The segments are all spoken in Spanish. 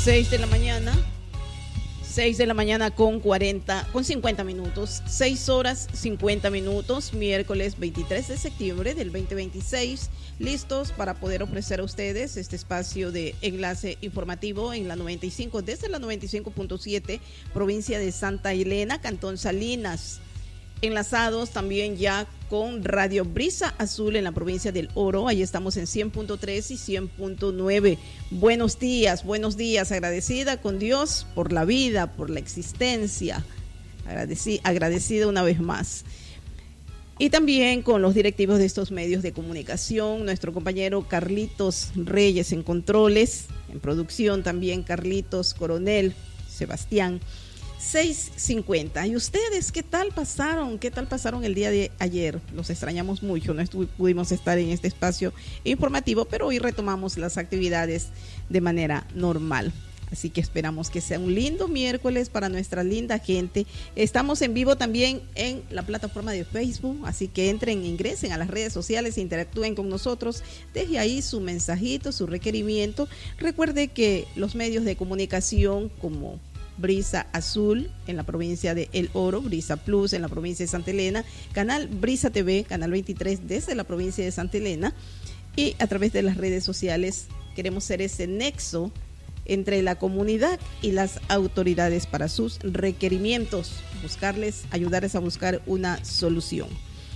6 de la mañana. 6 de la mañana con 50 minutos. 6 horas 50 minutos, miércoles 23 de septiembre del 2026. Listos para poder ofrecer a ustedes este espacio de enlace informativo en la 95, desde la 95.7, provincia de Santa Elena, Cantón Salinas. Enlazados también ya con Radio Brisa Azul en la provincia del Oro. Ahí estamos en 100.3 y 100.9. Buenos días. Agradecida con Dios por la vida, por la existencia. Agradecida una vez más. Y también con los directivos de estos medios de comunicación, nuestro compañero Carlitos Reyes en controles, en producción también Carlitos Coronel, Sebastián. 6:50. ¿Y ustedes qué tal pasaron? ¿Qué tal pasaron el día de ayer? Los extrañamos mucho, no pudimos estar en este espacio informativo, pero hoy retomamos las actividades de manera normal. Así que esperamos que sea un lindo miércoles para nuestra linda gente. Estamos en vivo también en la plataforma de Facebook, así que ingresen a las redes sociales e interactúen con nosotros. Deje ahí su mensajito, su requerimiento. Recuerde que los medios de comunicación como Brisa Azul en la provincia de El Oro, Brisa Plus en la provincia de Santa Elena, Canal Brisa TV, Canal 23 desde la provincia de Santa Elena, y a través de las redes sociales queremos ser ese nexo entre la comunidad y las autoridades para sus requerimientos, ayudarles a buscar una solución.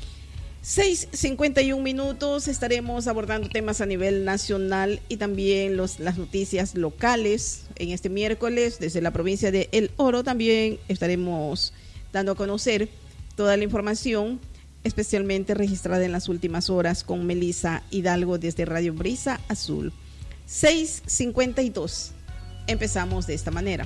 6:51 minutos, estaremos abordando temas a nivel nacional y también las noticias locales. En este miércoles, desde la provincia de El Oro, también estaremos dando a conocer toda la información, especialmente registrada en las últimas horas, con Melissa Hidalgo desde Radio Brisa Azul. 6:52. Empezamos de esta manera.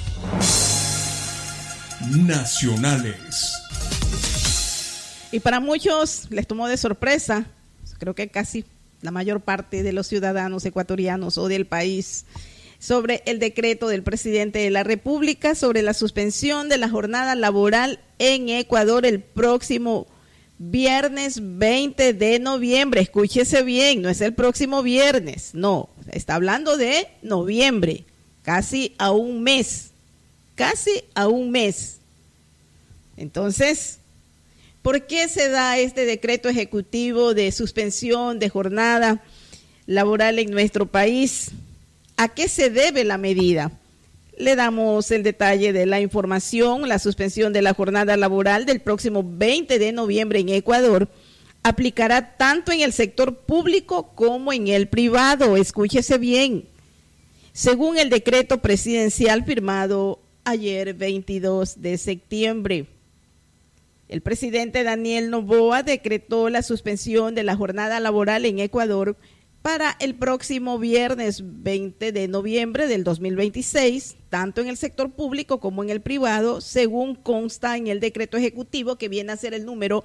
Nacionales. Y para muchos les tomó de sorpresa, creo que casi la mayor parte de los ciudadanos ecuatorianos o del país, sobre el decreto del presidente de la República sobre la suspensión de la jornada laboral en Ecuador el próximo viernes 20 de noviembre. Escúchese bien, no es el próximo viernes, no, está hablando de noviembre, casi a un mes. Entonces, ¿por qué se da este decreto ejecutivo de suspensión de jornada laboral en nuestro país? ¿A qué se debe la medida? Le damos el detalle de la información. La suspensión de la jornada laboral del próximo 20 de noviembre en Ecuador aplicará tanto en el sector público como en el privado. Escúchese bien. Según el decreto presidencial firmado ayer 22 de septiembre. El presidente Daniel Noboa decretó la suspensión de la jornada laboral en Ecuador para el próximo viernes 20 de noviembre del 2026, tanto en el sector público como en el privado, según consta en el decreto ejecutivo que viene a ser el número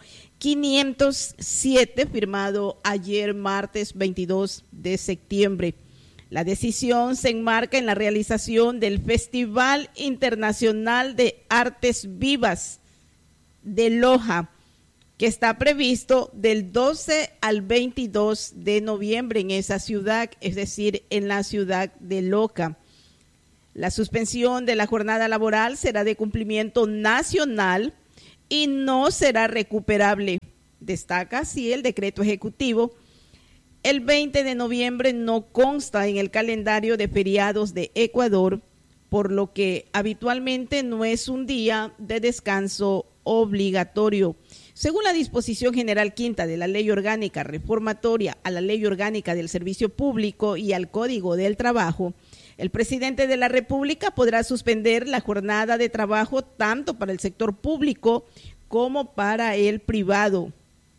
507, firmado ayer martes 22 de septiembre. La decisión se enmarca en la realización del Festival Internacional de Artes Vivas de Loja, que está previsto del 12 al 22 de noviembre en esa ciudad, es decir, en la ciudad de Loja. La suspensión de la jornada laboral será de cumplimiento nacional y no será recuperable. Destaca así el decreto ejecutivo. El 20 de noviembre no consta en el calendario de feriados de Ecuador, por lo que habitualmente no es un día de descanso obligatorio. Según la disposición general quinta de la Ley Orgánica Reformatoria a la Ley Orgánica del Servicio Público y al Código del Trabajo, el presidente de la República podrá suspender la jornada de trabajo tanto para el sector público como para el privado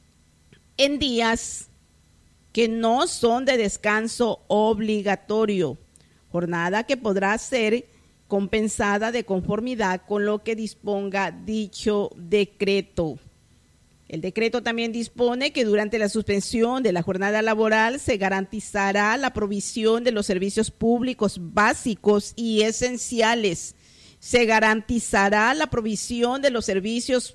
en días que no son de descanso obligatorio, jornada que podrá ser compensada de conformidad con lo que disponga dicho decreto. El decreto también dispone que durante la suspensión de la jornada laboral se garantizará la provisión de los servicios públicos básicos y esenciales. Se garantizará la provisión de los servicios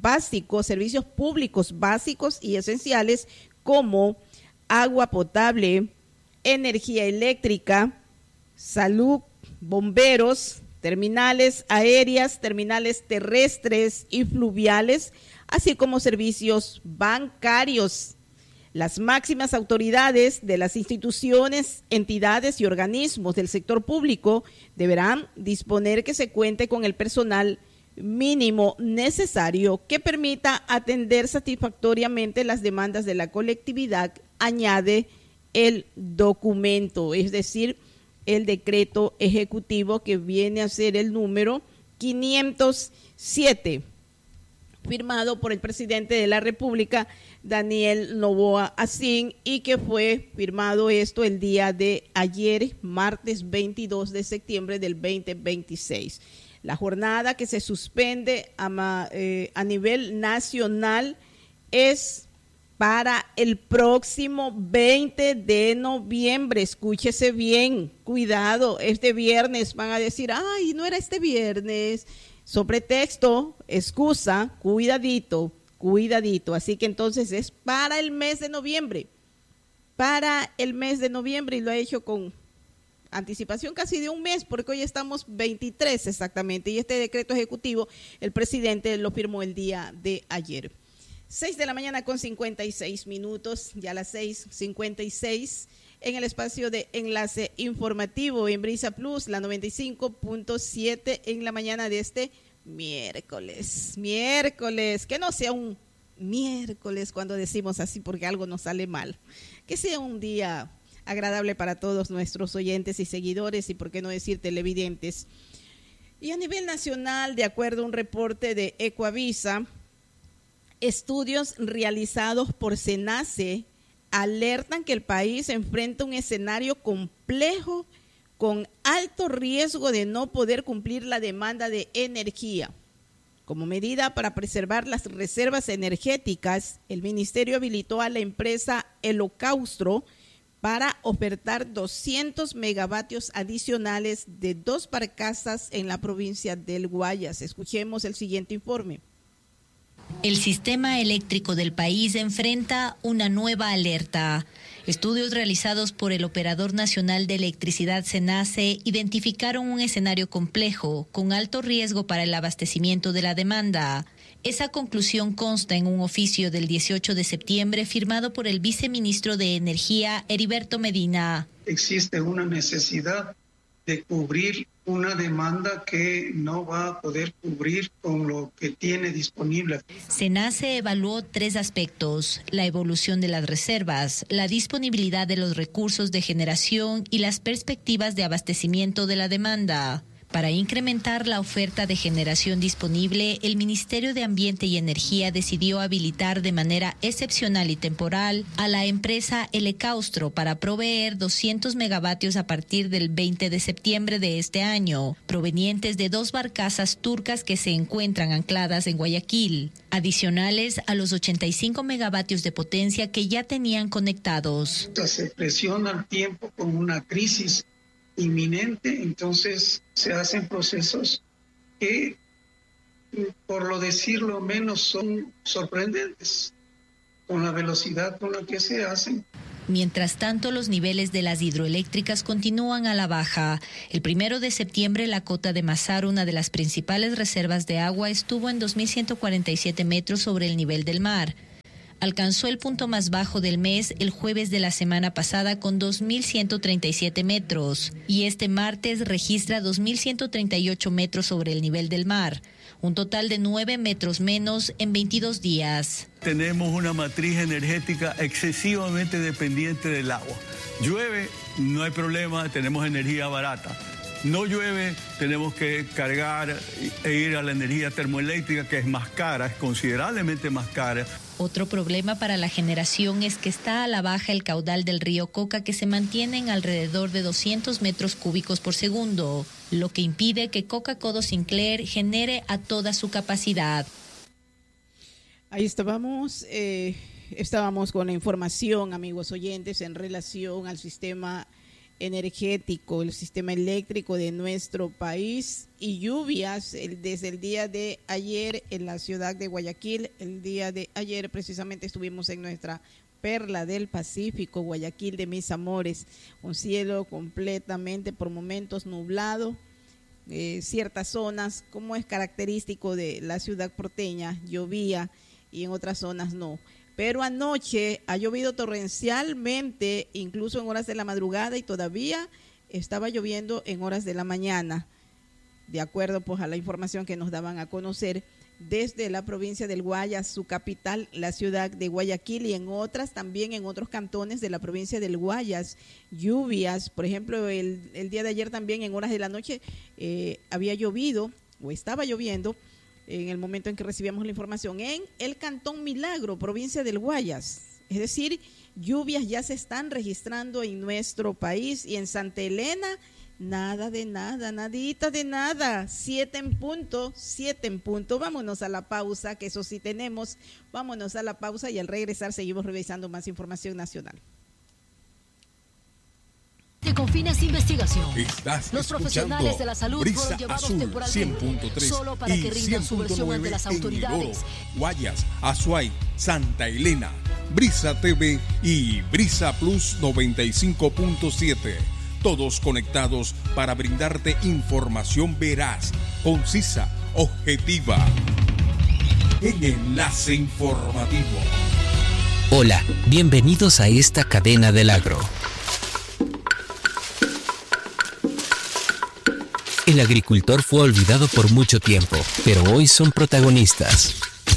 públicos básicos y esenciales como agua potable, energía eléctrica, salud, bomberos, terminales aéreas, terminales terrestres y fluviales, así como servicios bancarios. Las máximas autoridades de las instituciones, entidades y organismos del sector público deberán disponer que se cuente con el personal mínimo necesario que permita atender satisfactoriamente las demandas de la colectividad, añade el documento, es decir, el decreto ejecutivo que viene a ser el número 507, firmado por el presidente de la República, Daniel Noboa Asín, y que fue firmado esto el día de ayer, martes 22 de septiembre del 2026. La jornada que se suspende a nivel nacional es para el próximo 20 de noviembre. Escúchese bien, cuidado, este viernes van a decir, ay, no era este viernes. Sobre texto, excusa, cuidadito. Así que entonces es para el mes de noviembre. Y lo ha hecho con anticipación casi de un mes, porque hoy estamos 23 exactamente. Y este decreto ejecutivo, el presidente lo firmó el día de ayer. 6 de la mañana con 56 minutos, ya a las 6:56, en el espacio de enlace informativo en Brisa Plus, la 95.7 en la mañana de este miércoles, que no sea un miércoles cuando decimos así porque algo nos sale mal, que sea un día agradable para todos nuestros oyentes y seguidores y por qué no decir televidentes. Y a nivel nacional, de acuerdo a un reporte de Ecoavisa, estudios realizados por SENACE alertan que el país enfrenta un escenario complejo con alto riesgo de no poder cumplir la demanda de energía. Como medida para preservar las reservas energéticas, el ministerio habilitó a la empresa Elocaustro para ofertar 200 megavatios adicionales de 2 barcazas en la provincia del Guayas. Escuchemos el siguiente informe. El sistema eléctrico del país enfrenta una nueva alerta. Estudios realizados por el Operador Nacional de Electricidad SENACE identificaron un escenario complejo, con alto riesgo para el abastecimiento de la demanda. Esa conclusión consta en un oficio del 18 de septiembre firmado por el viceministro de Energía, Heriberto Medina. Existe una necesidad de cubrir una demanda que no va a poder cubrir con lo que tiene disponible. SENACE evaluó 3 aspectos: la evolución de las reservas, la disponibilidad de los recursos de generación y las perspectivas de abastecimiento de la demanda. Para incrementar la oferta de generación disponible, el Ministerio de Ambiente y Energía decidió habilitar de manera excepcional y temporal a la empresa Elocaustro para proveer 200 megavatios a partir del 20 de septiembre de este año, provenientes de 2 barcazas turcas que se encuentran ancladas en Guayaquil, adicionales a los 85 megavatios de potencia que ya tenían conectados. Se presiona el tiempo con una crisis inminente, entonces se hacen procesos que, por lo decirlo menos, son sorprendentes con la velocidad con la que se hacen. Mientras tanto, los niveles de las hidroeléctricas continúan a la baja. El 1 de septiembre, la cota de Mazar, una de las principales reservas de agua, estuvo en 2.147 metros sobre el nivel del mar. Alcanzó el punto más bajo del mes el jueves de la semana pasada con 2.137 metros y este martes registra 2.138 metros sobre el nivel del mar, un total de 9 metros menos en 22 días. Tenemos una matriz energética excesivamente dependiente del agua. Llueve, no hay problema, tenemos energía barata. No llueve, tenemos que cargar e ir a la energía termoeléctrica, que es más cara, es considerablemente más cara. Otro problema para la generación es que está a la baja el caudal del río Coca, que se mantiene en alrededor de 200 metros cúbicos por segundo, lo que impide que Coca-Codo Sinclair genere a toda su capacidad. Ahí estábamos con la información, amigos oyentes, en relación al sistema energético, el sistema eléctrico de nuestro país y lluvias desde el día de ayer en la ciudad de Guayaquil. El día de ayer precisamente estuvimos en nuestra perla del Pacífico, Guayaquil de mis amores, un cielo completamente por momentos nublado, ciertas zonas, como es característico de la ciudad porteña, llovía y en otras zonas no. Pero anoche ha llovido torrencialmente, incluso en horas de la madrugada, y todavía estaba lloviendo en horas de la mañana, de acuerdo pues a la información que nos daban a conocer desde la provincia del Guayas, su capital, la ciudad de Guayaquil, y en otras también, en otros cantones de la provincia del Guayas, lluvias. Por ejemplo, el día de ayer también en horas de la noche había llovido o estaba lloviendo en el momento en que recibíamos la información en el Cantón Milagro, provincia del Guayas. Es decir, lluvias ya se están registrando en nuestro país, y en Santa Elena nada de nada, nadita de nada. 7 en punto. Vámonos a la pausa, que eso sí tenemos. Vámonos a la pausa y al regresar seguimos revisando más información nacional. Con fines de investigación. Los profesionales de la salud fueron llevados temporalmente solo para que rindan su versión ante las autoridades. Guayas, Azuay, Santa Elena, Brisa TV y Brisa Plus 95.7. Todos conectados para brindarte información veraz, concisa, objetiva. En Enlace Informativo. Hola, bienvenidos a esta cadena del agro. El agricultor fue olvidado por mucho tiempo, pero hoy son protagonistas.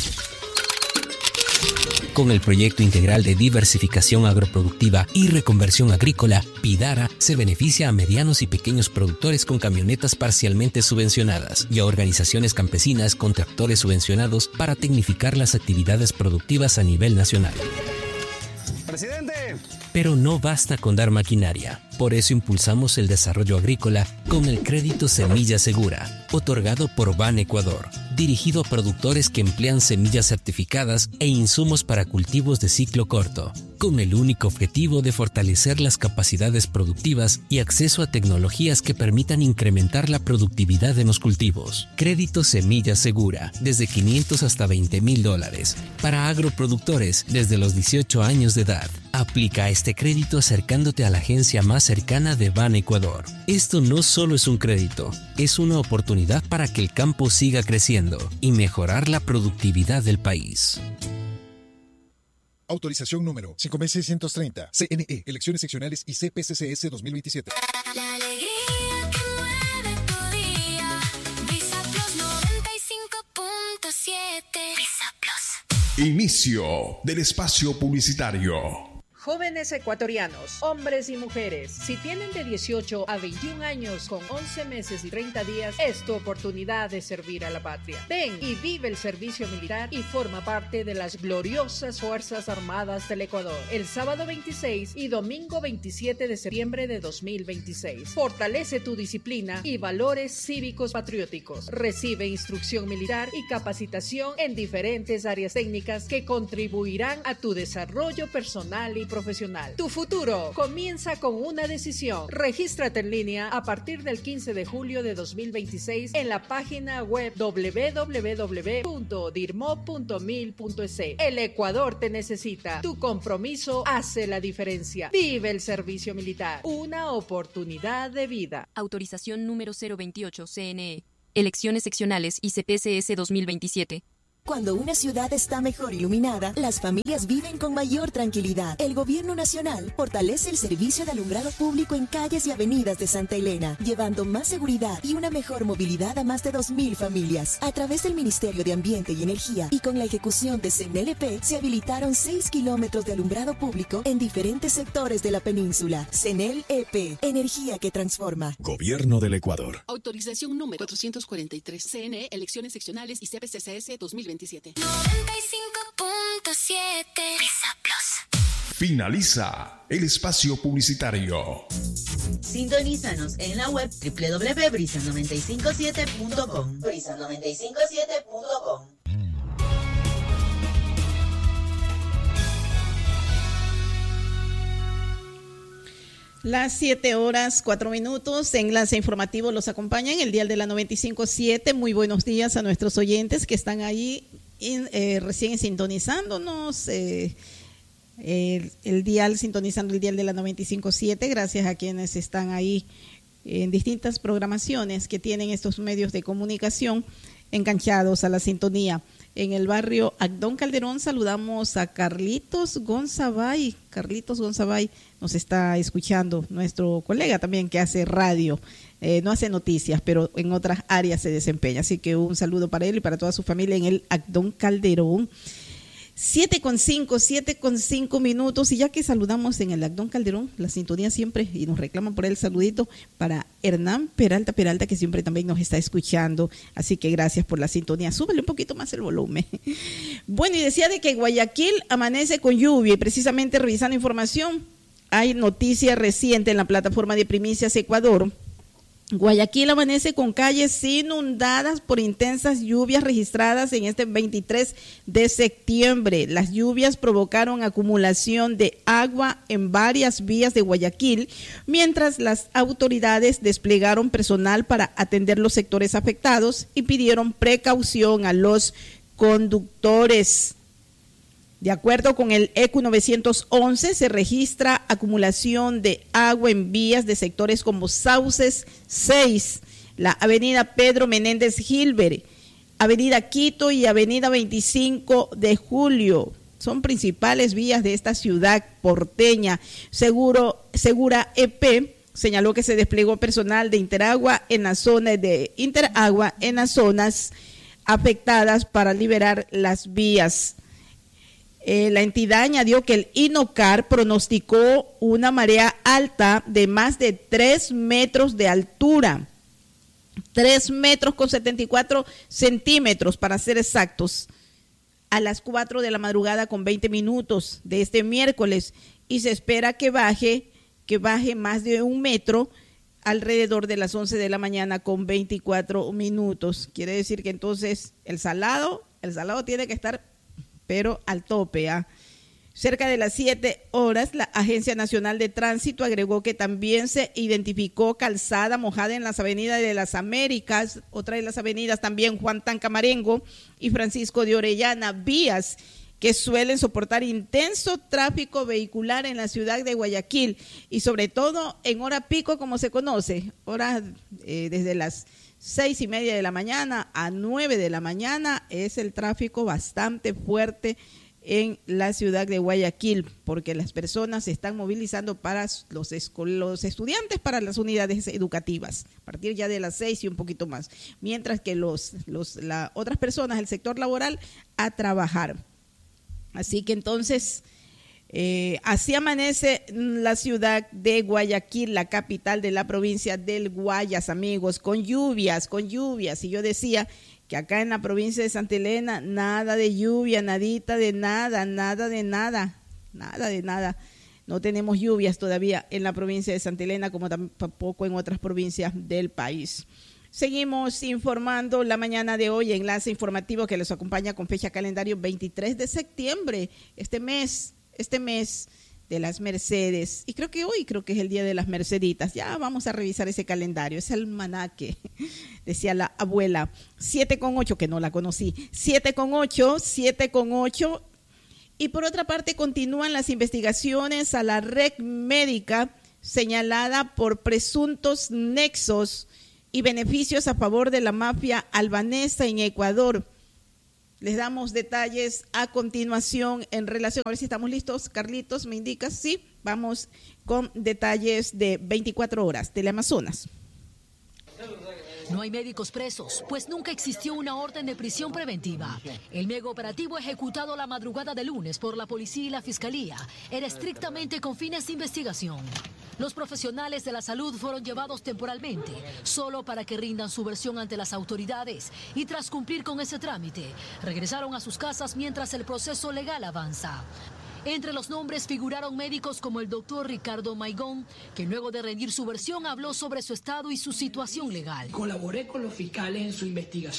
Con el proyecto integral de diversificación agroproductiva y reconversión agrícola, Pidara se beneficia a medianos y pequeños productores con camionetas parcialmente subvencionadas y a organizaciones campesinas con tractores subvencionados para tecnificar las actividades productivas a nivel nacional. ¡Presidente! Pero no basta con dar maquinaria. Por eso impulsamos el desarrollo agrícola con el crédito Semilla Segura, otorgado por Ban Ecuador, dirigido a productores que emplean semillas certificadas e insumos para cultivos de ciclo corto, con el único objetivo de fortalecer las capacidades productivas y acceso a tecnologías que permitan incrementar la productividad en los cultivos. Crédito Semilla Segura, desde $500 hasta $20,000, para agroproductores desde los 18 años de edad. Aplica este crédito acercándote a la agencia más cercana de Ban Ecuador. Esto no solo es un crédito, es una oportunidad para que el campo siga creciendo y mejorar la productividad del país. Autorización número 5630, CNE, Elecciones Seccionales y CPCCS 2027. La alegría que mueve tu día. Brisa Plus 95.7. Brisa Plus. Inicio del espacio publicitario. Jóvenes ecuatorianos, hombres y mujeres, si tienen de 18 a 21 años con 11 meses y 30 días, es tu oportunidad de servir a la patria. Ven y vive el servicio militar y forma parte de las gloriosas Fuerzas Armadas del Ecuador. El sábado 26 y domingo 27 de septiembre de 2026. Fortalece tu disciplina y valores cívicos patrióticos. Recibe instrucción militar y capacitación en diferentes áreas técnicas que contribuirán a tu desarrollo personal y profesional. Tu futuro comienza con una decisión. Regístrate en línea a partir del 15 de julio de 2026 en la página web www.dirmo.mil.es. El Ecuador te necesita. Tu compromiso hace la diferencia. Vive el servicio militar. Una oportunidad de vida. Autorización número 028 CNE. Elecciones seccionales y CPCS 2027. Cuando una ciudad está mejor iluminada, las familias viven con mayor tranquilidad. El Gobierno Nacional fortalece el servicio de alumbrado público en calles y avenidas de Santa Elena, llevando más seguridad y una mejor movilidad a más de 2,000 familias. A través del Ministerio de Ambiente y Energía y con la ejecución de CENEL-EP, se habilitaron 6 kilómetros de alumbrado público en diferentes sectores de la península. CENEL-EP, energía que transforma. Gobierno del Ecuador. Autorización número 443, CNE, Elecciones Seccionales y CPCCS 2027. 95.7. Brisa Plus. Finaliza el espacio publicitario. Sintonízanos en la web www.brisa957.com. Brisa957.com. Las 7:04. Enlace Informativo los acompaña en el dial de la 95.7. Muy buenos días a nuestros oyentes que están ahí recién sintonizándonos. el dial, sintonizando el dial de la 95.7, gracias a quienes están ahí en distintas programaciones que tienen estos medios de comunicación enganchados a la sintonía. En el barrio Agdón Calderón saludamos a Carlitos Gonzabay. Carlitos Gonzabay nos está escuchando, nuestro colega también que hace radio, no hace noticias, pero en otras áreas se desempeña. Así que un saludo para él y para toda su familia en el Agdón Calderón. 7:05 minutos, y ya que saludamos en el Agdón Calderón, la sintonía siempre, y nos reclaman por el saludito para Hernán Peralta, que siempre también nos está escuchando, así que gracias por la sintonía. Súbele un poquito más el volumen. Bueno, y decía de que Guayaquil amanece con lluvia, y precisamente revisando información, hay noticia reciente en la plataforma de Primicias Ecuador. Guayaquil amanece con calles inundadas por intensas lluvias registradas en este 23 de septiembre. Las lluvias provocaron acumulación de agua en varias vías de Guayaquil, mientras las autoridades desplegaron personal para atender los sectores afectados y pidieron precaución a los conductores. De acuerdo con el ECU 911, se registra acumulación de agua en vías de sectores como Sauces 6, la avenida Pedro Menéndez Gilbert, avenida Quito y avenida 25 de Julio. Son principales vías de esta ciudad porteña. Segura EP señaló que se desplegó personal de Interagua en las zonas afectadas para liberar las vías. La entidad añadió que el INOCAR pronosticó una marea alta de más de 3 metros de altura, 3 metros con 74 centímetros para ser exactos, a las 4 de la madrugada con 20 minutos de este miércoles, y se espera que baje más de 1 metro alrededor de las 11 de la mañana con 24 minutos. Quiere decir que entonces el salado tiene que estar pero al tope. Cerca de las 7 horas, la Agencia Nacional de Tránsito agregó que también se identificó calzada mojada en las avenidas de las Américas, otra de las avenidas también Juan Tancamarengo y Francisco de Orellana, vías que suelen soportar intenso tráfico vehicular en la ciudad de Guayaquil, y sobre todo en hora pico, como se conoce, horas desde las 6:30 de la mañana a 9 de la mañana, es el tráfico bastante fuerte en la ciudad de Guayaquil, porque las personas se están movilizando para los estudiantes para las unidades educativas, a partir ya de las 6 y un poquito más, mientras que las otras personas, el sector laboral, a trabajar. Así que entonces, así amanece la ciudad de Guayaquil, la capital de la provincia del Guayas, amigos, con lluvias. Y yo decía que acá en la provincia de Santa Elena, nada de lluvia, nada de nada. No tenemos lluvias todavía en la provincia de Santa Elena, como tampoco en otras provincias del país. Seguimos informando la mañana de hoy, enlace informativo que les acompaña con fecha calendario 23 de septiembre, este mes de las Mercedes, y creo que es el día de las Merceditas. Ya vamos a revisar ese calendario, ese almanaque, decía la abuela. 7:08, que no la conocí, 7:08, y por otra parte continúan las investigaciones a la red médica señalada por presuntos nexos y beneficios a favor de la mafia albanesa en Ecuador. Les damos detalles a continuación en relación, a ver si estamos listos. Carlitos, ¿me indicas? Sí, vamos con detalles de 24 horas, Teleamazonas. No hay médicos presos, pues nunca existió una orden de prisión preventiva. El mega operativo ejecutado la madrugada de lunes por la policía y la fiscalía era estrictamente con fines de investigación. Los profesionales de la salud fueron llevados temporalmente, solo para que rindan su versión ante las autoridades, y tras cumplir con ese trámite, regresaron a sus casas mientras el proceso legal avanza. Entre los nombres figuraron médicos como el doctor Ricardo Maigón, que luego de rendir su versión habló sobre su estado y su situación legal. Colaboré con los fiscales en su investigación.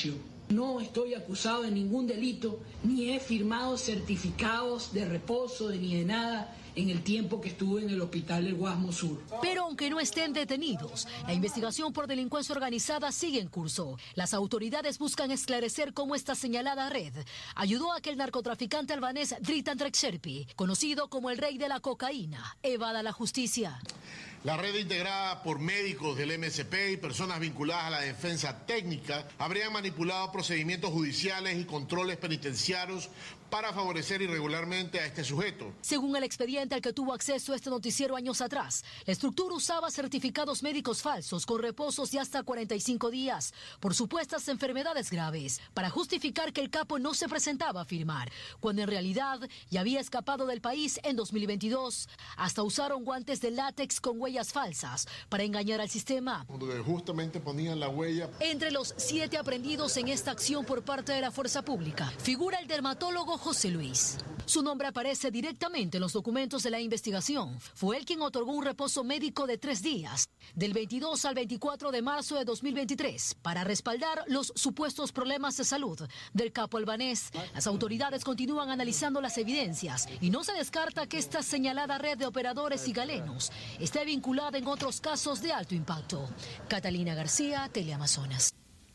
No estoy acusado de ningún delito, ni he firmado certificados de reposo, ni de nada en el tiempo que estuve en el hospital del Guasmo Sur. Pero aunque no estén detenidos, la investigación por delincuencia organizada sigue en curso. Las autoridades buscan esclarecer cómo esta señalada red ayudó a que el narcotraficante albanés Dritan Trexerpi, conocido como el rey de la cocaína, evada la justicia. La red integrada por médicos del MSP y personas vinculadas a la defensa técnica habrían manipulado procedimientos judiciales y controles penitenciarios para favorecer irregularmente a este sujeto. Según el expediente al que tuvo acceso este noticiero años atrás, la estructura usaba certificados médicos falsos con reposos de hasta 45 días por supuestas enfermedades graves para justificar que el capo no se presentaba a firmar, cuando en realidad ya había escapado del país en 2022. Hasta usaron guantes de látex con huellas falsas para engañar al sistema. Donde justamente ponían la huella. Entre los 7 aprendidos en esta acción por parte de la fuerza pública figura el dermatólogo José Luis. Su nombre aparece directamente en los documentos de la investigación. Fue él quien otorgó un reposo médico de 3 días, del 22 al 24 de marzo de 2023, para respaldar los supuestos problemas de salud del capo albanés. Las autoridades continúan analizando las evidencias y no se descarta que esta señalada red de operadores y galenos esté vinculada en otros casos de alto impacto. Catalina García, Teleamazonas.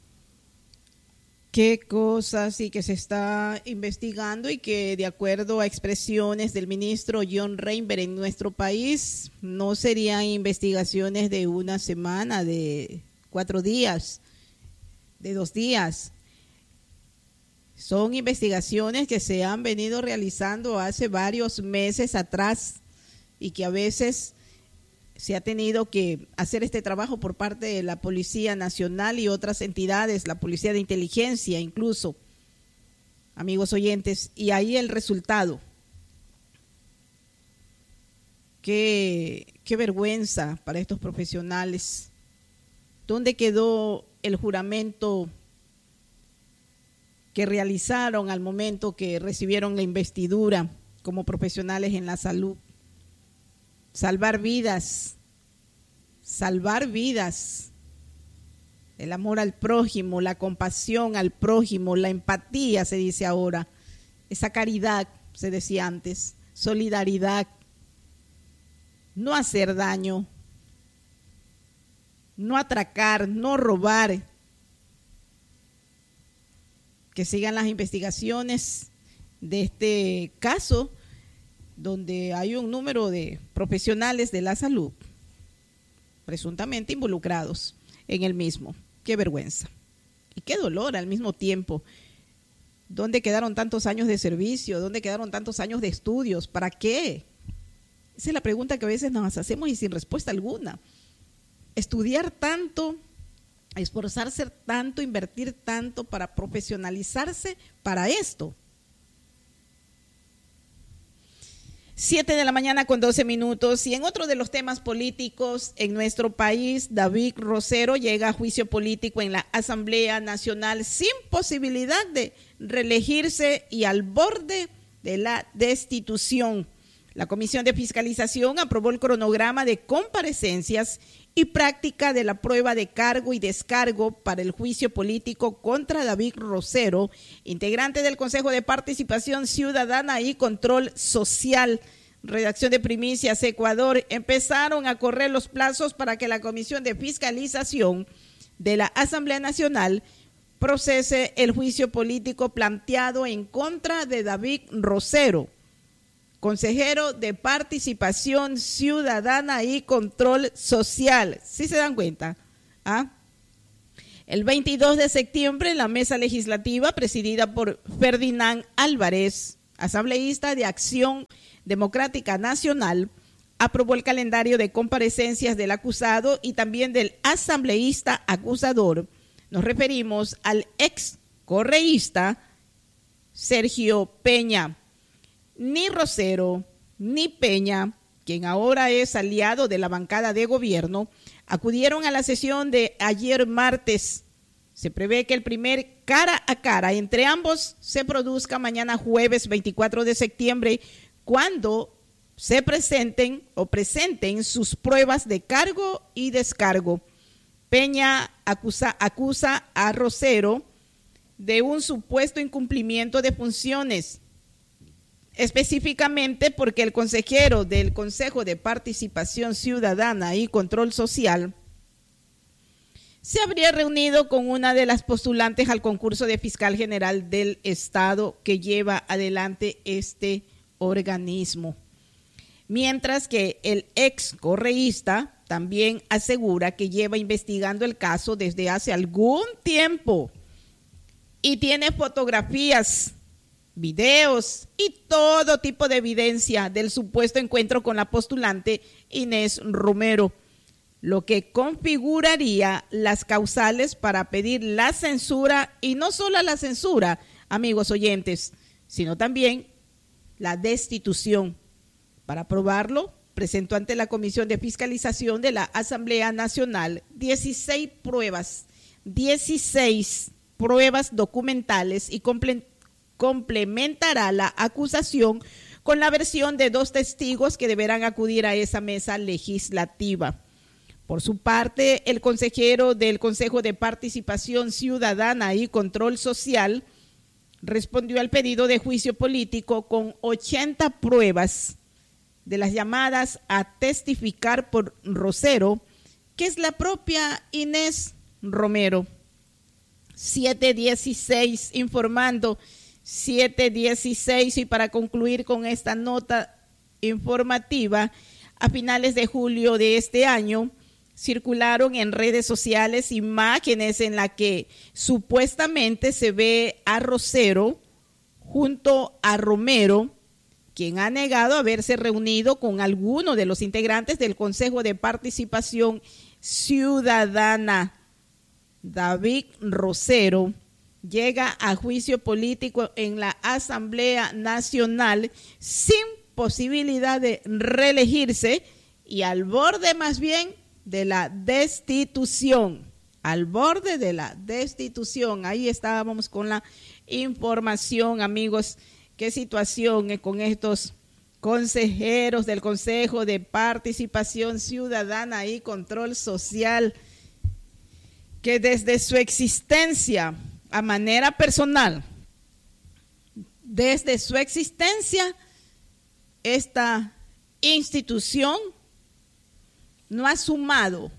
Qué cosas sí que se está investigando y que de acuerdo a expresiones del ministro John Reinberg en nuestro país no serían investigaciones de una semana, de 4 días, de 2 días. Son investigaciones que se han venido realizando hace varios meses atrás y que a veces se ha tenido que hacer este trabajo por parte de la Policía Nacional y otras entidades, la Policía de Inteligencia incluso, amigos oyentes, y ahí el resultado. Qué vergüenza para estos profesionales. ¿Dónde quedó el juramento que realizaron al momento que recibieron la investidura como profesionales en la salud? Salvar vidas, el amor al prójimo, la compasión al prójimo, la empatía se dice ahora, esa caridad se decía antes, solidaridad, no hacer daño, no atracar, no robar. Que sigan las investigaciones de este caso, donde hay un número de profesionales de la salud presuntamente involucrados en el mismo. Qué vergüenza y qué dolor al mismo tiempo. ¿Dónde quedaron tantos años de servicio? ¿Dónde quedaron tantos años de estudios? ¿Para qué? Esa es la pregunta que a veces nos hacemos y sin respuesta alguna. Estudiar tanto, esforzarse tanto, invertir tanto para profesionalizarse para esto. 7:12 a.m. Y en otro de los temas políticos en nuestro país, David Rosero llega a juicio político en la Asamblea Nacional sin posibilidad de reelegirse y al borde de la destitución. La Comisión de Fiscalización aprobó el cronograma de comparecencias y práctica de la prueba de cargo y descargo para el juicio político contra David Rosero, integrante del Consejo de Participación Ciudadana y Control Social. Redacción de Primicias Ecuador. Empezaron a correr los plazos para que la Comisión de Fiscalización de la Asamblea Nacional procese el juicio político planteado en contra de David Rosero, consejero de Participación Ciudadana y Control Social. ¿Sí se dan cuenta? El 22 de septiembre, la mesa legislativa, presidida por Ferdinand Álvarez, asambleísta de Acción Democrática Nacional, aprobó el calendario de comparecencias del acusado y también del asambleísta acusador. Nos referimos al ex correísta Sergio Peña. Ni Rosero ni Peña, quien ahora es aliado de la bancada de gobierno, acudieron a la sesión de ayer martes. Se prevé que el primer cara a cara entre ambos se produzca mañana jueves 24 de septiembre, cuando se presenten sus pruebas de cargo y descargo. Peña acusa a Rosero de un supuesto incumplimiento de funciones, específicamente porque el consejero del Consejo de Participación Ciudadana y Control Social se habría reunido con una de las postulantes al concurso de fiscal general del Estado que lleva adelante este organismo. Mientras que el ex correísta también asegura que lleva investigando el caso desde hace algún tiempo y tiene fotografías, videos y todo tipo de evidencia del supuesto encuentro con la postulante Inés Romero, lo que configuraría las causales para pedir la censura, y no solo la censura, amigos oyentes, sino también la destitución. Para probarlo, presentó ante la Comisión de Fiscalización de la Asamblea Nacional 16 pruebas documentales y complementará la acusación con la versión de 2 testigos que deberán acudir a esa mesa legislativa. Por su parte, el consejero del Consejo de Participación Ciudadana y Control Social respondió al pedido de juicio político con 80 pruebas de las llamadas a testificar por Rosero, que es la propia Inés Romero. 7:16 informando, 7:16, y para concluir con esta nota informativa, a finales de julio de este año, circularon en redes sociales imágenes en las que supuestamente se ve a Rosero junto a Romero, quien ha negado haberse reunido con alguno de los integrantes del Consejo de Participación Ciudadana. David Rosero llega a juicio político en la Asamblea Nacional sin posibilidad de reelegirse y al borde más bien de la destitución, al borde de la destitución. Ahí estábamos con la información, amigos. Qué situación con estos consejeros del Consejo de Participación Ciudadana y Control Social, que desde su existencia a manera personal, desde su existencia, esta institución no ha sumado,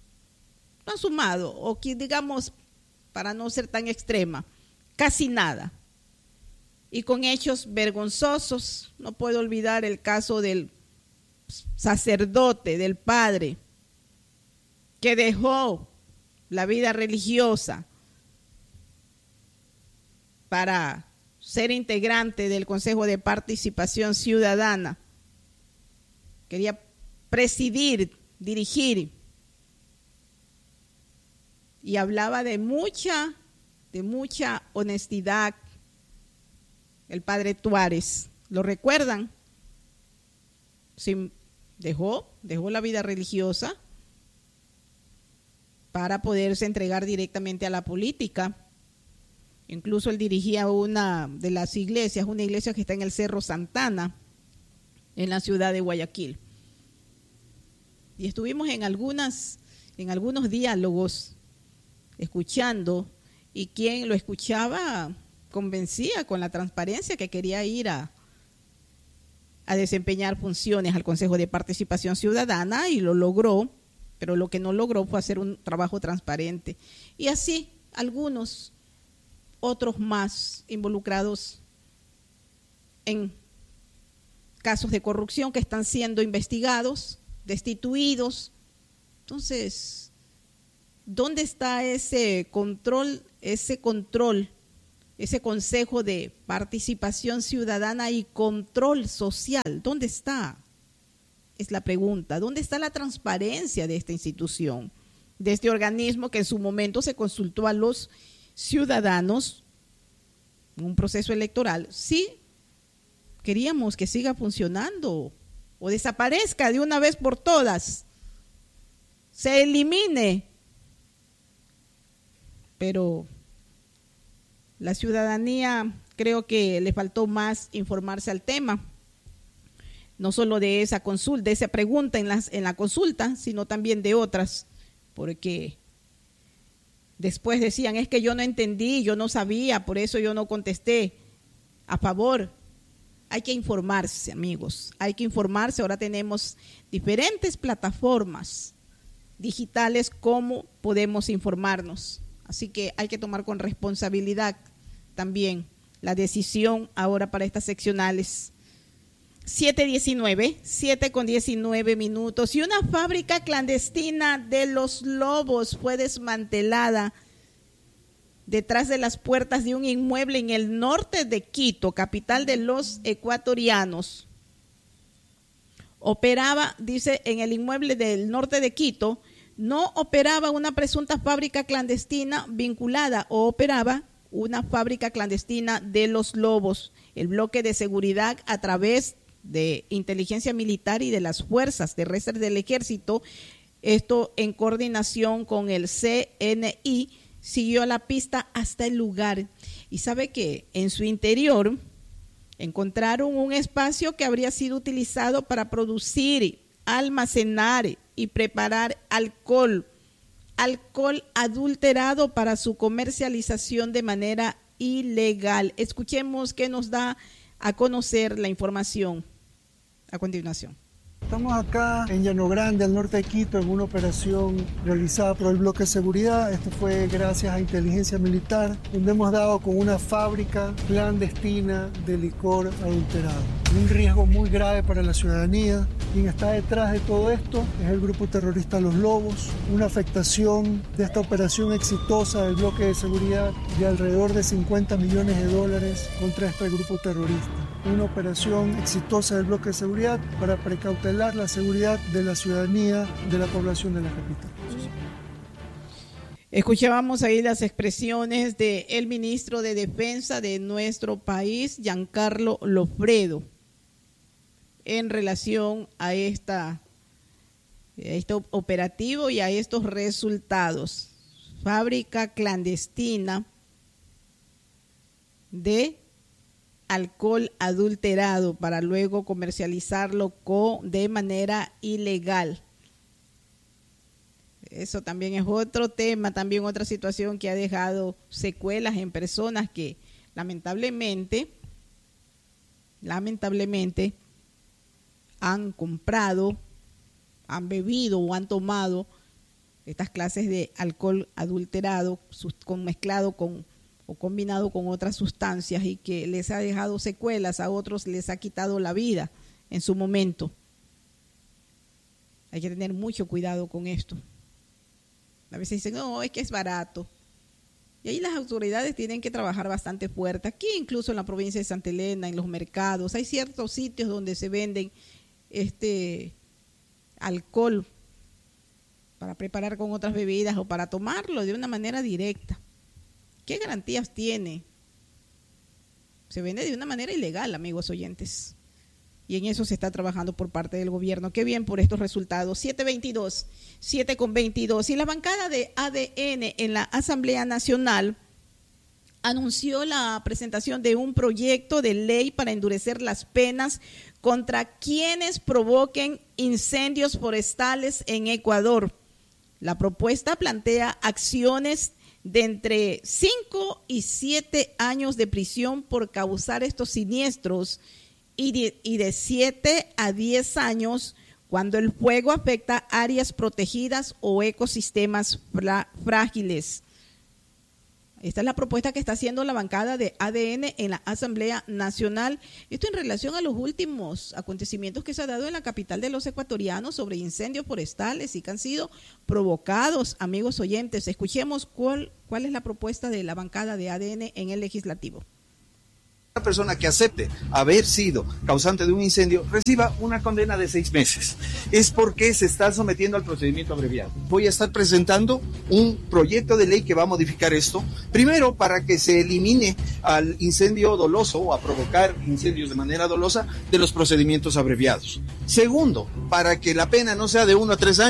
o que digamos, para no ser tan extrema, casi nada. Y con hechos vergonzosos. No puedo olvidar el caso del sacerdote, del padre, que dejó la vida religiosa para ser integrante del Consejo de Participación Ciudadana. Quería presidir, dirigir, y hablaba de mucha honestidad. El padre Tuárez, ¿lo recuerdan? Sí, dejó la vida religiosa para poderse entregar directamente a la política. Incluso él dirigía una de las iglesias, una iglesia que está en el Cerro Santana, en la ciudad de Guayaquil. Y estuvimos en algunos diálogos escuchando, y quien lo escuchaba convencía con la transparencia que quería ir a desempeñar funciones al Consejo de Participación Ciudadana, y lo logró, pero lo que no logró fue hacer un trabajo transparente. Y así algunos otros más involucrados en casos de corrupción que están siendo investigados, destituidos. Entonces, ¿dónde está ese control, ese Consejo de Participación Ciudadana y Control Social? ¿Dónde está? Es la pregunta. ¿Dónde está la transparencia de esta institución, de este organismo que en su momento se consultó a los ciudadanos en un proceso electoral? Sí, queríamos que siga funcionando o desaparezca de una vez por todas, se elimine, pero la ciudadanía creo que le faltó más informarse al tema, no solo de esa consulta, de esa pregunta en la consulta, sino también de otras, porque Después decían, es que yo no entendí, yo no sabía, por eso yo no contesté. A favor, hay que informarse, amigos, hay que informarse. Ahora tenemos diferentes plataformas digitales, cómo podemos informarnos. Así que hay que tomar con responsabilidad también la decisión ahora para estas seccionales. 7:19 y una fábrica clandestina de Los Lobos fue desmantelada detrás de las puertas de un inmueble en el norte de Quito, capital de los ecuatorianos. Operaba, dice, en el inmueble del norte de Quito, no operaba una presunta fábrica clandestina vinculada, o operaba una fábrica clandestina de Los Lobos. El bloque de seguridad, a través de inteligencia militar y de las fuerzas terrestres del ejército, esto en coordinación con el CNI, siguió la pista hasta el lugar. Y sabe que en su interior encontraron un espacio que habría sido utilizado para producir, almacenar y preparar alcohol adulterado para su comercialización de manera ilegal. Escuchemos qué nos da a conocer la información a continuación. Estamos acá en Llano Grande, al norte de Quito, en una operación realizada por el bloque de seguridad. Esto fue gracias a inteligencia militar, donde hemos dado con una fábrica clandestina de licor adulterado. Un riesgo muy grave para la ciudadanía. Quien está detrás de todo esto es el grupo terrorista Los Lobos. Una afectación de esta operación exitosa del bloque de seguridad de alrededor de $50 millones contra este grupo terrorista. Una operación exitosa del bloque de seguridad para precautelar la seguridad de la ciudadanía, de la población de la capital. Escuchábamos ahí las expresiones del ministro de Defensa de nuestro país, Giancarlo Lofredo, en relación a este operativo y a estos resultados. Fábrica clandestina de alcohol adulterado para luego comercializarlo de manera ilegal. Eso también es otro tema, también otra situación que ha dejado secuelas en personas que lamentablemente han comprado, han bebido o han tomado estas clases de alcohol adulterado mezclado con o combinado con otras sustancias, y que les ha dejado secuelas, a otros les ha quitado la vida en su momento. Hay que tener mucho cuidado con esto. A veces dicen, no, es que es barato. Y ahí las autoridades tienen que trabajar bastante fuerte. Aquí incluso en la provincia de Santa Elena, en los mercados, hay ciertos sitios donde se venden alcohol para preparar con otras bebidas o para tomarlo de una manera directa. ¿Qué garantías tiene? Se vende de una manera ilegal, amigos oyentes. Y en eso se está trabajando por parte del gobierno. Qué bien por estos resultados. 7:22. Y la bancada de ADN en la Asamblea Nacional anunció la presentación de un proyecto de ley para endurecer las penas contra quienes provoquen incendios forestales en Ecuador. La propuesta plantea acciones de entre 5 y 7 años de prisión por causar estos siniestros y de 7 a 10 años cuando el fuego afecta áreas protegidas o ecosistemas frágiles. Esta es la propuesta que está haciendo la bancada de ADN en la Asamblea Nacional. Esto en relación a los últimos acontecimientos que se ha dado en la capital de los ecuatorianos sobre incendios forestales y que han sido provocados, amigos oyentes. Escuchemos cuál es la propuesta de la bancada de ADN en el legislativo. Una persona que acepte haber sido causante de un incendio reciba una condena de 6 meses. Es porque se está sometiendo al procedimiento abreviado. Voy a estar presentando un proyecto de ley que va a modificar esto. Primero, para que se elimine al incendio doloso o a provocar incendios de manera dolosa de los procedimientos abreviados. Segundo, para que la pena no sea de 1 a 3 años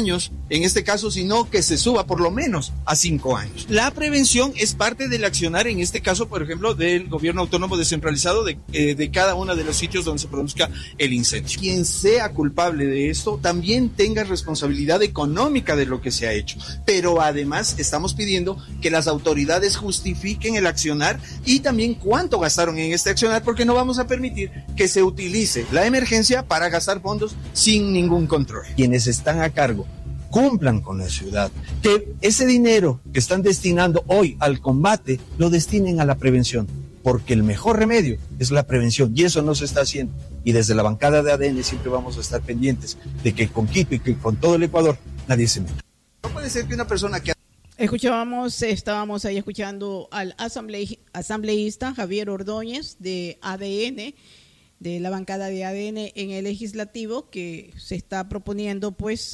en este caso, sino que se suba por lo menos a 5 años. La prevención es parte del accionar, en este caso, por ejemplo, del gobierno autónomo descentralizado de cada uno de los sitios donde se produzca el incendio. Quien sea culpable de esto también tenga responsabilidad económica de lo que se ha hecho, pero además estamos pidiendo que las autoridades justifiquen el accionar y también cuánto gastaron en este accionar, porque no vamos a permitir que se utilice la emergencia para gastar fondos sin ningún control. Quienes están a cargo cumplan con la ciudad, que ese dinero que están destinando hoy al combate lo destinen a la prevención, porque el mejor remedio es la prevención y eso no se está haciendo. Y desde la bancada de ADN siempre vamos a estar pendientes de que con Quito y que con todo el Ecuador nadie se meta. No puede ser que una persona que... Estábamos ahí escuchando al asambleísta Javier Ordóñez de ADN, de la bancada de ADN en el legislativo, que se está proponiendo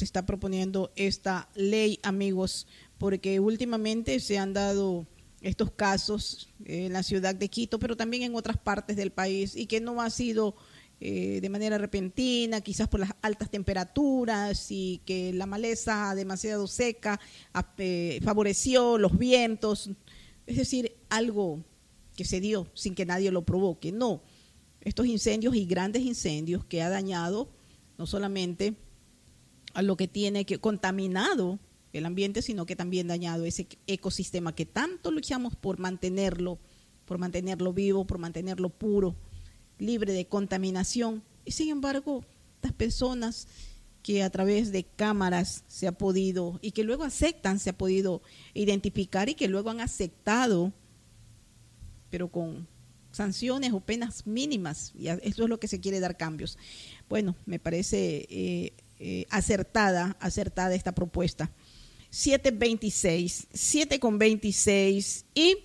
esta ley, amigos, porque últimamente se han dado estos casos en la ciudad de Quito, pero también en otras partes del país, y que no ha sido de manera repentina, quizás por las altas temperaturas y que la maleza demasiado seca favoreció los vientos, es decir, algo que se dio sin que nadie lo provoque. No, estos incendios y grandes incendios que ha dañado no solamente a lo que tiene que contaminado el ambiente, sino que también dañado ese ecosistema que tanto luchamos por mantenerlo vivo, por mantenerlo puro, libre de contaminación. Y sin embargo, estas personas que a través de cámaras se ha podido, y que luego se ha podido identificar y que luego han aceptado, pero con sanciones o penas mínimas, y eso es lo que se quiere dar cambios. Bueno, me parece acertada esta propuesta. 7:26, y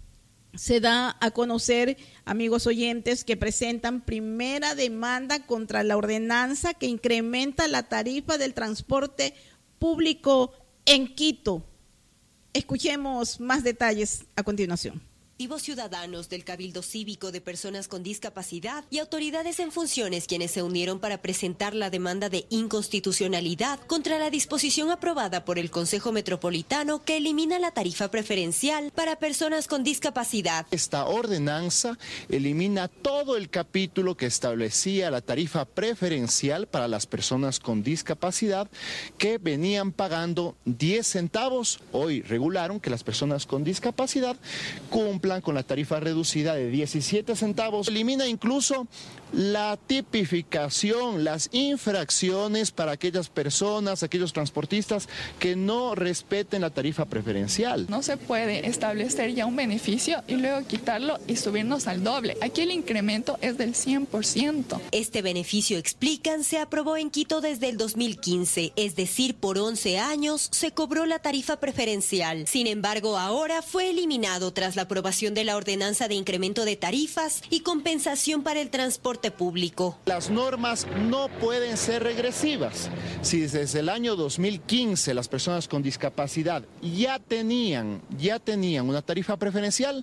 se da a conocer, amigos oyentes, que presentan primera demanda contra la ordenanza que incrementa la tarifa del transporte público en Quito. Escuchemos más detalles a continuación. Ciudadanos del Cabildo Cívico de Personas con Discapacidad y autoridades en funciones quienes se unieron para presentar la demanda de inconstitucionalidad contra la disposición aprobada por el Consejo Metropolitano que elimina la tarifa preferencial para personas con discapacidad. Esta ordenanza elimina todo el capítulo que establecía la tarifa preferencial para las personas con discapacidad que venían pagando 10 centavos. Hoy regularon que las personas con discapacidad cumplan con la tarifa reducida de 17 centavos. Elimina incluso la tipificación, las infracciones para aquellas personas, aquellos transportistas que no respeten la tarifa preferencial. No se puede establecer ya un beneficio y luego quitarlo y subirnos al doble. Aquí el incremento es del 100%. Este beneficio, explican, se aprobó en Quito desde el 2015, es decir, por 11 años se cobró la tarifa preferencial. Sin embargo, ahora fue eliminado tras la aprobación de la ordenanza de incremento de tarifas y compensación para el transporte público. Las normas no pueden ser regresivas. Si desde el año 2015 las personas con discapacidad ya tenían una tarifa preferencial,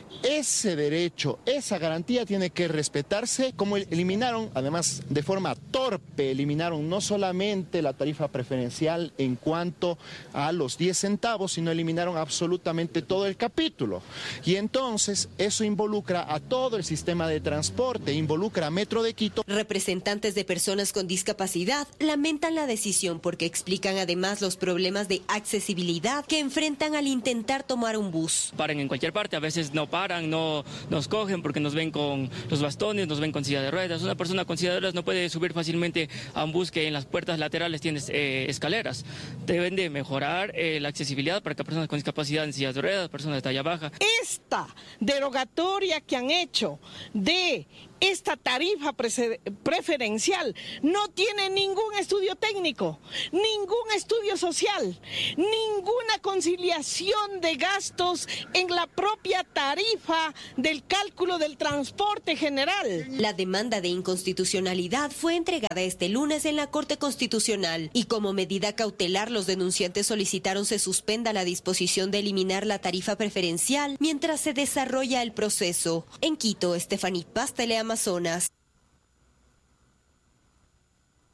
ese derecho, esa garantía tiene que respetarse. Como eliminaron, además de forma torpe, eliminaron no solamente la tarifa preferencial en cuanto a los 10 centavos, sino eliminaron absolutamente todo el capítulo. Y entonces eso involucra a todo el sistema de transporte, involucra a Metro de Quito. Representantes de personas con discapacidad lamentan la decisión porque explican además los problemas de accesibilidad que enfrentan al intentar tomar un bus. Paran en cualquier parte, a veces no paran, no nos cogen porque nos ven con los bastones, nos ven con silla de ruedas. Una persona con silla de ruedas no puede subir fácilmente a un bus que en las puertas laterales tiene escaleras. Deben de mejorar la accesibilidad para que personas con discapacidad en sillas de ruedas, personas de talla baja. Esta derogatoria que han hecho de esta tarifa preferencial no tiene ningún estudio técnico, ningún estudio social, ninguna conciliación de gastos en la propia tarifa del cálculo del transporte general. La demanda de inconstitucionalidad fue entregada este lunes en la Corte Constitucional y como medida cautelar los denunciantes solicitaron se suspenda la disposición de eliminar la tarifa preferencial mientras se desarrolla el proceso. En Quito, Estefanía Paz, Teleamazonas.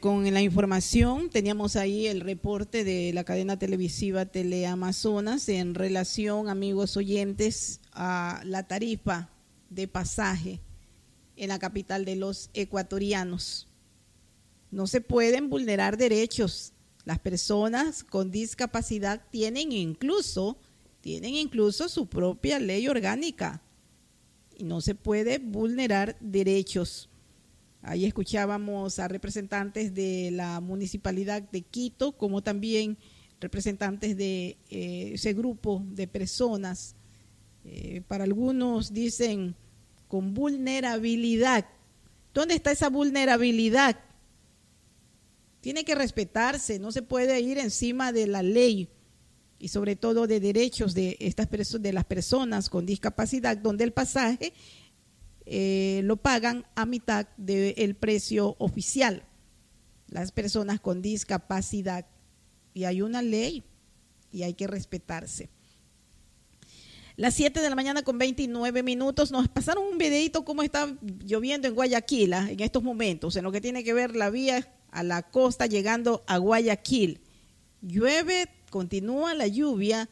con la información. Teníamos ahí el reporte de la cadena televisiva Teleamazonas en relación, amigos oyentes, a la tarifa de pasaje en la capital de los ecuatorianos. No se pueden vulnerar derechos. Las personas con discapacidad tienen incluso su propia ley orgánica y no se puede vulnerar derechos. Ahí escuchábamos a representantes de la Municipalidad de Quito, como también representantes de ese grupo de personas. Para algunos dicen con vulnerabilidad. ¿Dónde está esa vulnerabilidad? Tiene que respetarse, no se puede ir encima de la ley y sobre todo de derechos de las personas con discapacidad, donde el pasaje lo pagan a mitad del precio oficial, las personas con discapacidad. Y hay una ley y hay que respetarse. Las 7 de la mañana con 29 minutos. Nos pasaron un videito cómo está lloviendo en Guayaquil en estos momentos, en lo que tiene que ver la vía a la costa llegando a Guayaquil. Llueve, continúa la lluvia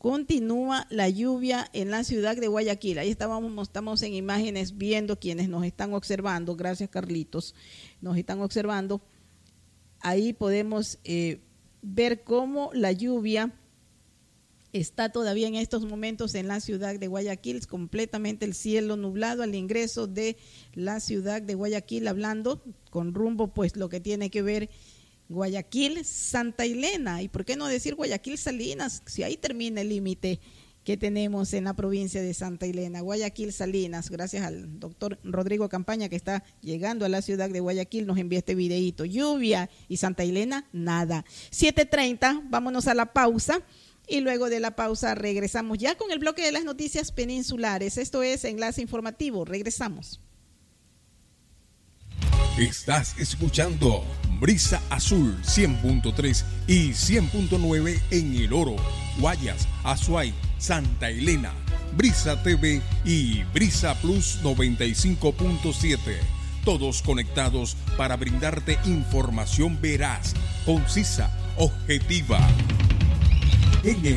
en la ciudad de Guayaquil. Ahí estamos en imágenes viendo quienes nos están observando. Gracias, Carlitos. Nos están observando. Ahí podemos ver cómo la lluvia está todavía en estos momentos en la ciudad de Guayaquil, completamente el cielo nublado al ingreso de la ciudad de Guayaquil, hablando con rumbo pues lo que tiene que ver Guayaquil, Santa Elena, y por qué no decir Guayaquil, Salinas, si ahí termina el límite que tenemos en la provincia de Santa Elena. Guayaquil, Salinas, gracias al doctor Rodrigo Campaña que está llegando a la ciudad de Guayaquil, nos envía este videíto. Lluvia y Santa Elena, nada. 7:30, vámonos a la pausa. Y luego de la pausa regresamos ya con el bloque de las noticias peninsulares. Esto es Enlace Informativo. Regresamos. Estás escuchando Brisa Azul 100.3 y 100.9 en El Oro, Guayas, Azuay, Santa Elena, Brisa TV y Brisa Plus 95.7. Todos conectados para brindarte información veraz, concisa, objetiva. En el